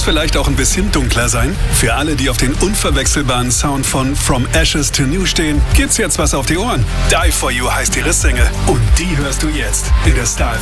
vielleicht auch ein bisschen dunkler sein? Für alle, die auf den unverwechselbaren Sound von From Ashes to New stehen, gibt's jetzt was auf die Ohren. Die For You heißt ihre Single und die hörst du jetzt in der Star